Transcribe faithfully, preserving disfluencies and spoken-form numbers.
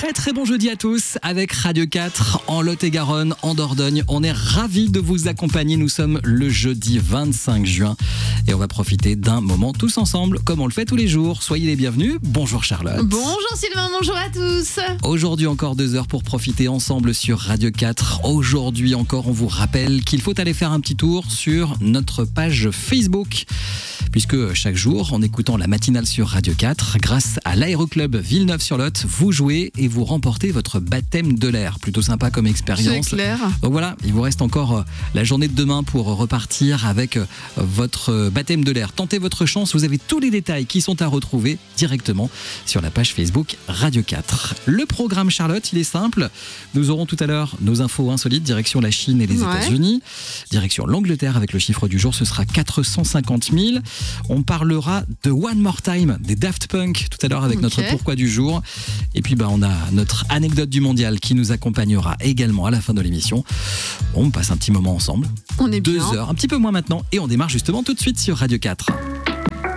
Très très bon jeudi à tous avec Radio quatre en Lot-et-Garonne, en Dordogne. On est ravis de vous accompagner. Nous sommes le jeudi vingt-cinq juin et on va profiter d'un moment tous ensemble comme on le fait tous les jours. Soyez les bienvenus. Bonjour Charlotte. Bonjour Sylvain, bonjour à tous. Aujourd'hui encore deux heures pour profiter ensemble sur Radio quatre. Aujourd'hui encore, on vous rappelle qu'il faut aller faire un petit tour sur notre page Facebook. Puisque chaque jour, en écoutant la matinale sur Radio quatre, grâce à l'Aéroclub Villeneuve-sur-Lot, vous jouez et vous remportez votre baptême de l'air. Plutôt sympa comme expérience. C'est clair. Donc voilà, il vous reste encore la journée de demain pour repartir avec votre baptême de l'air. Tentez votre chance, vous avez tous les détails qui sont à retrouver directement sur la page Facebook Radio quatre. Le programme Charlotte, il est simple. Nous aurons tout à l'heure nos infos insolites, direction la Chine et les Ouais. États-Unis, direction l'Angleterre avec le chiffre du jour, ce sera quatre cent cinquante mille. On parlera de One More Time, des Daft Punk, tout à l'heure avec Ok. notre pourquoi du jour. Et puis bah, on a notre anecdote du mondial qui nous accompagnera également à la fin de l'émission. On passe un petit moment ensemble. On est Deux bien. heures, un petit peu moins maintenant. Et on démarre justement tout de suite sur Radio quatre.